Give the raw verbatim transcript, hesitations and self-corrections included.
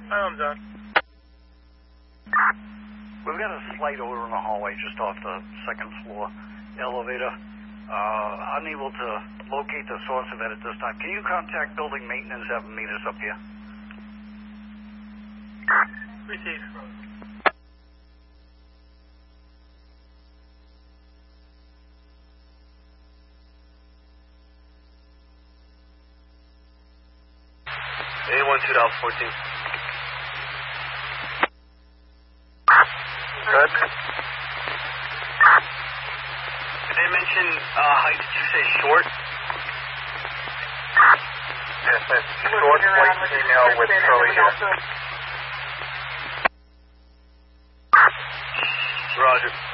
Hi, I'm John. We've got a slight odor in the hallway just off the second floor elevator. Uh, unable to locate the source of it at this time. Can you contact building maintenance, have them meet us up here? Receive. A one two Dallas fourteen. Good. Did they mention uh, height? Did you say short? Yes, that's short, white female with curly hair. Roger.